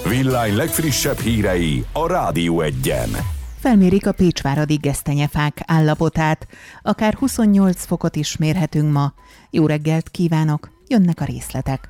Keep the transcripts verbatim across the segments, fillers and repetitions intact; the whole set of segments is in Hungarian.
Villány legfrissebb hírei a Rádió Egyen. Felmérik a pécsváradi gesztenyefák állapotát. Akár huszonnyolc fokot is mérhetünk ma. Jó reggelt kívánok, jönnek a részletek.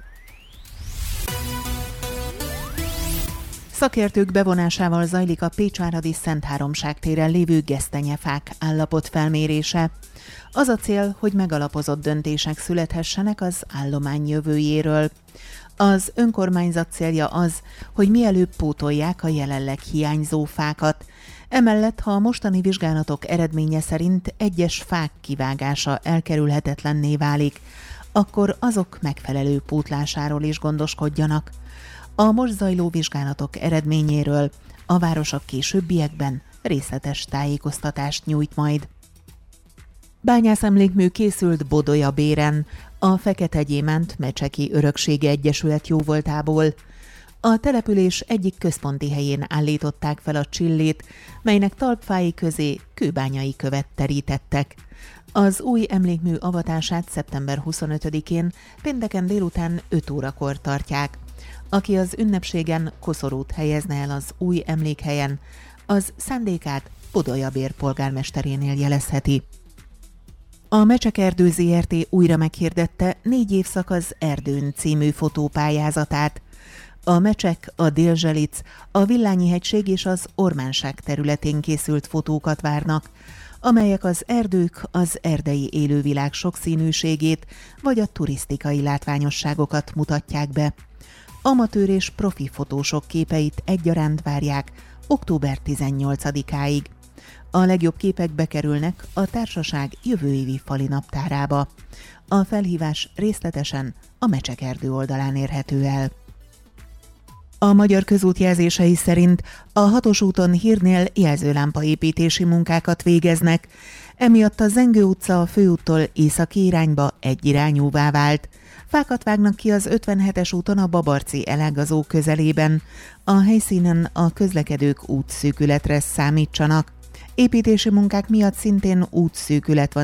Szakértők bevonásával zajlik a pécsváradi Szent Háromság téren lévő gesztenyefák állapot felmérése. Az a cél, hogy megalapozott döntések születhessenek az állomány jövőjéről. Az önkormányzat célja az, hogy mielőbb pótolják a jelenleg hiányzó fákat. Emellett, ha a mostani vizsgálatok eredménye szerint egyes fák kivágása elkerülhetetlenné válik, akkor azok megfelelő pótlásáról is gondoskodjanak. A most zajló vizsgálatok eredményéről a város a későbbiekben részletes tájékoztatást nyújt majd. Bányászemlékmű készült Bodolyabéren, a Fekete Gyémánt Mecseki Örökségi Egyesület jóvoltából. A település egyik központi helyén állították fel a csillét, melynek talpfái közé kőbányai követ terítettek. Az új emlékmű avatását szeptember huszonötödikén pénteken délután öt órakor tartják. Aki az ünnepségen koszorút helyezne el az új emlékhelyen, az szándékát Bodolyabér polgármesterénél jelezheti. A Mecsek-Erdő zé er té újra meghirdette négy évszak az erdőn című fotópályázatát. A Mecsek, a Dél-Zselic, a Villányi-hegység és az Ormánság területén készült fotókat várnak, amelyek az erdők, az erdei élővilág sokszínűségét vagy a turisztikai látványosságokat mutatják be. Amatőr és profi fotósok képeit egyaránt várják október tizennyolcadikáig. A legjobb képek bekerülnek a társaság jövő évi fali naptárába. A felhívás részletesen a Mecsek-Erdő oldalán érhető el. A Magyar Közút jelzései szerint a hatos úton Hírnél jelzőlámpaépítési munkákat végeznek, emiatt a Zengő utca a főúttól északi irányba egyirányúvá vált. Fákat vágnak ki az ötvenhetes úton a Babarci elágazó közelében. A helyszínen a közlekedők útszűkületre számítsanak. Építési munkák miatt szintén útszűkület van